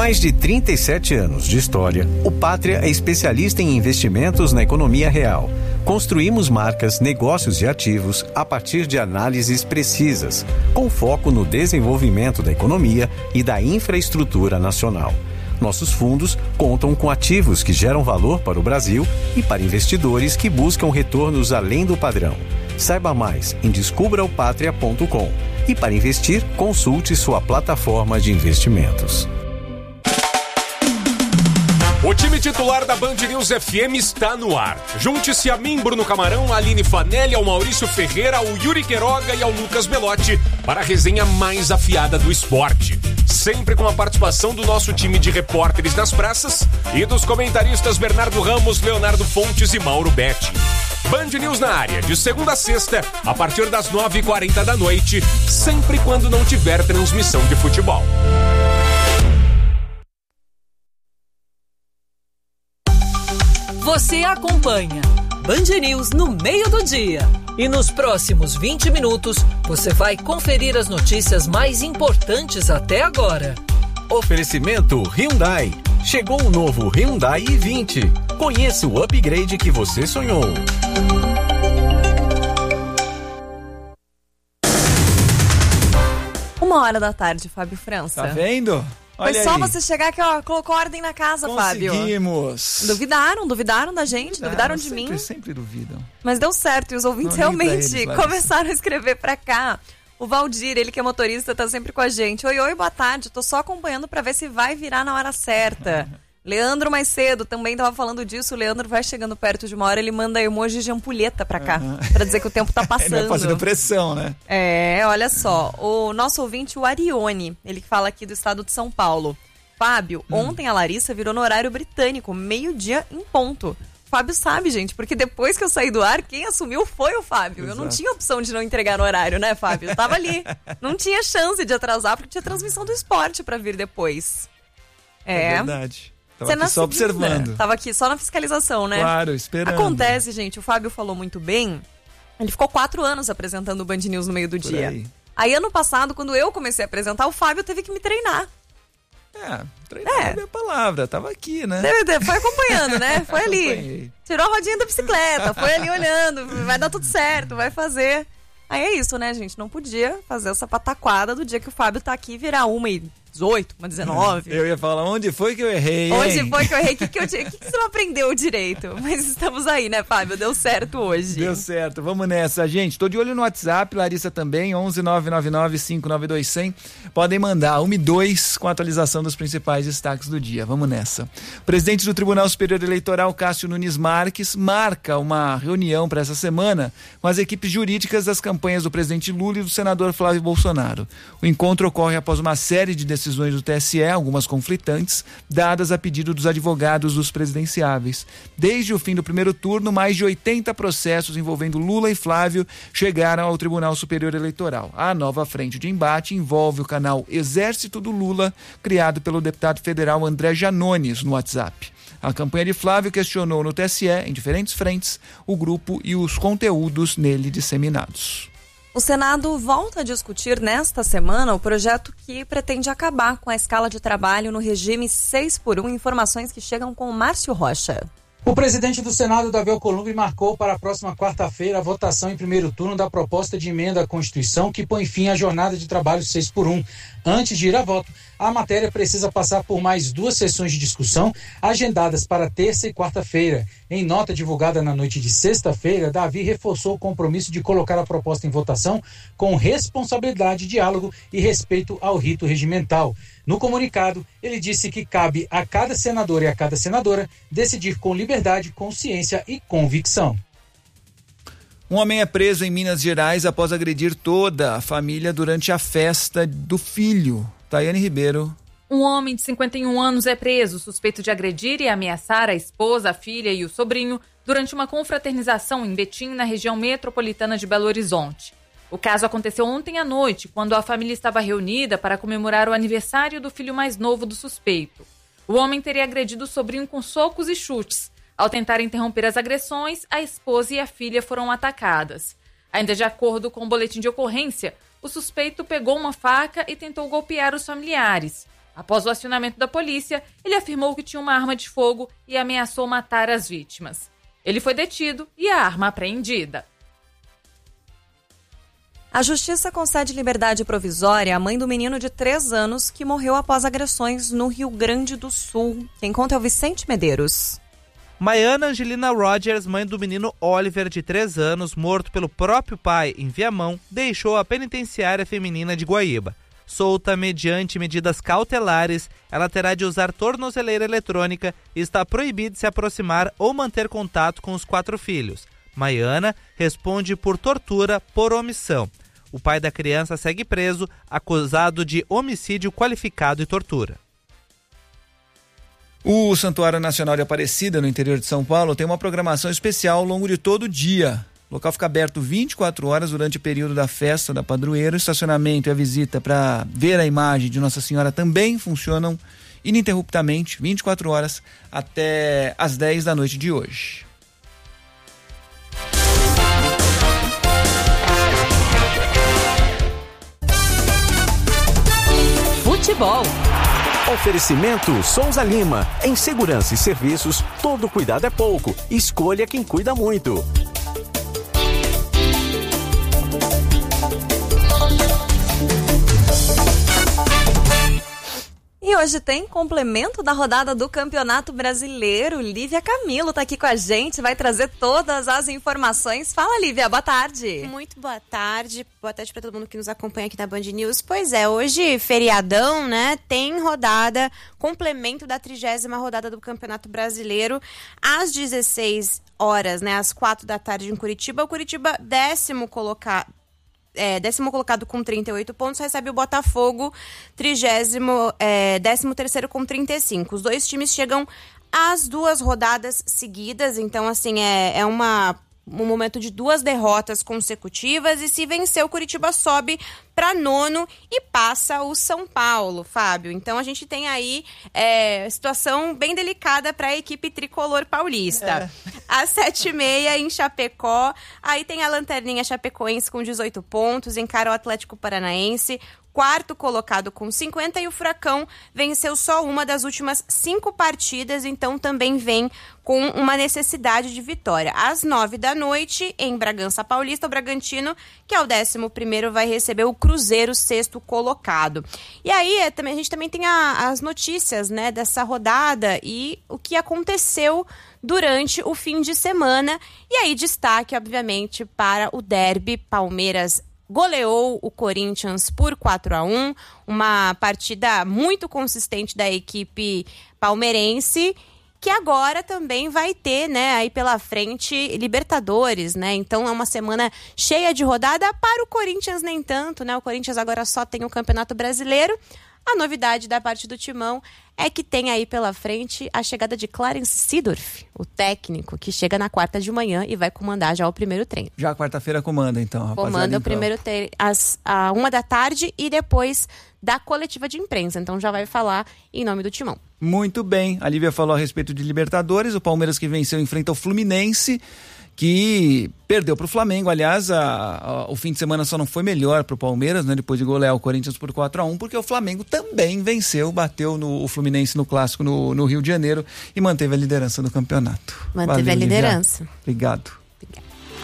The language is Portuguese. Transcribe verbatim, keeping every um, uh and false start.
mais de trinta e sete anos de história, o Pátria é especialista em investimentos na economia real. Construímos marcas, negócios e ativos a partir de análises precisas, com foco no desenvolvimento da economia e da infraestrutura nacional. Nossos fundos contam com ativos que geram valor para o Brasil e para investidores que buscam retornos além do padrão. Saiba mais em descubra o patria ponto com e para investir, consulte sua plataforma de investimentos. O time titular da Band News F M está no ar. Junte-se a mim, Bruno Camarão, a Aline Fanelli, ao Maurício Ferreira, ao Yuri Queiroga e ao Lucas Belotti para a resenha mais afiada do esporte. Sempre com a participação do nosso time de repórteres nas praças e dos comentaristas Bernardo Ramos, Leonardo Fontes e Mauro Betti. Band News na área, de segunda a sexta, a partir das nove e quarenta da noite, sempre quando não tiver transmissão de futebol. Você acompanha Band News no meio do dia. E nos próximos vinte minutos, você vai conferir as notícias mais importantes até agora. Oferecimento Hyundai. Chegou o novo Hyundai i vinte. Conheça o upgrade que você sonhou. Uma hora da tarde, Fábio França. Tá vendo? Foi Olha só aí. você chegar que ó, colocou ordem na casa, Fábio. Conseguimos. Duvidaram, duvidaram da gente, duvidaram, duvidaram de sempre, mim. Sempre duvidam. Mas deu certo e os ouvintes Não, realmente eles, começaram a escrever pra cá. O Valdir, ele que é motorista, tá sempre com a gente. Oi, oi, boa tarde. Tô só acompanhando pra ver se vai virar na hora certa. Leandro mais cedo também tava falando disso. O Leandro vai chegando perto de uma hora, ele manda emoji de ampulheta pra cá, uhum. pra dizer que o tempo tá passando. Ele vai fazendo pressão, né? É, olha só. O nosso ouvinte, o Arione, ele que fala aqui do estado de São Paulo. Fábio, hum. ontem a Larissa virou no horário britânico, meio-dia em ponto. Fábio sabe, gente, porque depois que eu saí do ar, quem assumiu foi o Fábio. Exato. Eu não tinha opção de não entregar no horário, né, Fábio? Eu tava ali. Não tinha chance de atrasar, porque tinha transmissão do esporte pra vir depois. É, é verdade. Tava aqui só observando. Tava aqui só na fiscalização, né? Claro, esperando. Acontece, gente, o Fábio falou muito bem. Ele ficou quatro anos apresentando o Band News no meio do Por dia. Aí. aí, ano passado, quando eu comecei a apresentar, o Fábio teve que me treinar. É, treinar é a minha palavra, tava aqui, né? Foi acompanhando, né? Foi ali. Tirou a rodinha da bicicleta, foi ali olhando, vai dar tudo certo, vai fazer. Aí é isso, né, gente? Não podia fazer essa pataquada do dia que o Fábio tá aqui virar uma e dezoito, uma dezenove. Eu ia falar, onde foi que eu errei, Onde hein? foi que eu errei? O que, que, eu, que, que você não aprendeu direito? Mas estamos aí, né, Fábio? Deu certo hoje. Deu certo, vamos nessa, gente. Tô de olho no WhatsApp, Larissa também, onze nove nove nove cinco nove dois zero zero. Podem mandar um e dois com a atualização dos principais destaques do dia. Vamos nessa. O presidente do Tribunal Superior Eleitoral, Cássio Nunes Marques, marca uma reunião para essa semana com as equipes jurídicas das campanhas do presidente Lula e do senador Flávio Bolsonaro. O encontro ocorre após uma série de decisões decisões do T S E, algumas conflitantes, dadas a pedido dos advogados dos presidenciáveis. Desde o fim do primeiro turno, mais de oitenta processos envolvendo Lula e Flávio chegaram ao Tribunal Superior Eleitoral. A nova frente de embate envolve o canal Exército do Lula, criado pelo deputado federal André Janones no WhatsApp. A campanha de Flávio questionou no T S E, em diferentes frentes, o grupo e os conteúdos nele disseminados. O Senado volta a discutir nesta semana o projeto que pretende acabar com a escala de trabalho no regime seis por um. Informações que chegam com o Márcio Rocha. O presidente do Senado, Davi Alcolumbre, marcou para a próxima quarta-feira a votação em primeiro turno da proposta de emenda à Constituição que põe fim à jornada de trabalho seis por um. Antes de ir a voto, a matéria precisa passar por mais duas sessões de discussão agendadas para terça e quarta-feira. Em nota divulgada na noite de sexta-feira, Davi reforçou o compromisso de colocar a proposta em votação com responsabilidade, diálogo e respeito ao rito regimental. No comunicado, ele disse que cabe a cada senador e a cada senadora decidir com liberdade, consciência e convicção. Um homem é preso em Minas Gerais após agredir toda a família durante a festa do filho. Tayane Ribeiro. Um homem de cinquenta e um anos é preso, suspeito de agredir e ameaçar a esposa, a filha e o sobrinho durante uma confraternização em Betim, na região metropolitana de Belo Horizonte. O caso aconteceu ontem à noite, quando a família estava reunida para comemorar o aniversário do filho mais novo do suspeito. O homem teria agredido o sobrinho com socos e chutes. Ao tentar interromper as agressões, a esposa e a filha foram atacadas. Ainda de acordo com o boletim de ocorrência, o suspeito pegou uma faca e tentou golpear os familiares. Após o acionamento da polícia, ele afirmou que tinha uma arma de fogo e ameaçou matar as vítimas. Ele foi detido e a arma apreendida. A Justiça concede liberdade provisória à mãe do menino de três anos que morreu após agressões no Rio Grande do Sul. Quem conta é o Vicente Medeiros. Maiana Angelina Rogers, mãe do menino Oliver, de três anos, morto pelo próprio pai em Viamão, deixou a penitenciária feminina de Guaíba. Solta mediante medidas cautelares, ela terá de usar tornozeleira eletrônica e está proibida de se aproximar ou manter contato com os quatro filhos. Maiana responde por tortura por omissão. O pai da criança segue preso, acusado de homicídio qualificado e tortura. O Santuário Nacional de Aparecida, no interior de São Paulo, tem uma programação especial ao longo de todo o dia. O local fica aberto vinte e quatro horas durante o período da festa da padroeira. O estacionamento e a visita para ver a imagem de Nossa Senhora também funcionam ininterruptamente, vinte e quatro horas, até às dez da noite de hoje. Futebol. Oferecimento Souza Lima. Em segurança e serviços, todo cuidado é pouco. Escolha quem cuida muito. E hoje tem complemento da rodada do Campeonato Brasileiro. Lívia Camilo está aqui com a gente, vai trazer todas as informações. Fala, Lívia, boa tarde. Muito boa tarde, boa tarde para todo mundo que nos acompanha aqui na Band News. Pois é, hoje, feriadão, né, tem rodada, complemento da trigésima rodada do Campeonato Brasileiro, às dezesseis horas, né, às quatro da tarde em Curitiba. O Curitiba, décimo colocado. É, décimo colocado com trinta e oito pontos, recebe o Botafogo, trigésimo, é, décimo terceiro com trinta e cinco. Os dois times chegam às duas rodadas seguidas, então assim, é, é uma, um momento de duas derrotas consecutivas, e se vencer, o Curitiba sobe para nono e passa o São Paulo, Fábio. Então a gente tem aí é, situação bem delicada para a equipe tricolor paulista. É. Às sete e meia em Chapecó, aí tem a lanterninha chapecoense com dezoito pontos, encara o Atlético Paranaense, quarto colocado com cinquenta, e o Furacão venceu só uma das últimas cinco partidas, então também vem com uma necessidade de vitória. Às nove da noite, em Bragança Paulista, o Bragantino, que é o décimo primeiro, vai receber o Cruzeiro, sexto colocado. E aí, é, também, a gente também tem a, as notícias, né, dessa rodada e o que aconteceu durante o fim de semana. E aí, destaque, obviamente, para o derby. Palmeiras goleou o Corinthians por quatro a um, uma partida muito consistente da equipe palmeirense, que agora também vai ter, né, aí pela frente, Libertadores, né? Então é uma semana cheia de rodada. Para o Corinthians nem tanto, né? O Corinthians agora só tem o Campeonato Brasileiro. A novidade da parte do Timão é que tem aí pela frente a chegada de Clarence Seedorf, o técnico, que chega na quarta de manhã e vai comandar já o primeiro treino. Já quarta-feira comanda, então, rapaziada. Comanda o primeiro treino às a uma da tarde e depois da coletiva de imprensa. Então já vai falar em nome do Timão. Muito bem. A Lívia falou a respeito de Libertadores. O Palmeiras, que venceu, enfrenta o Fluminense, que perdeu para o Flamengo. Aliás, a, a, o fim de semana só não foi melhor para o Palmeiras, né, depois de golear o Corinthians por quatro a um, porque o Flamengo também venceu, bateu no, o Fluminense no Clássico no, no Rio de Janeiro e manteve a liderança do campeonato. Manteve Valeu, a liderança. Lívia. Obrigado.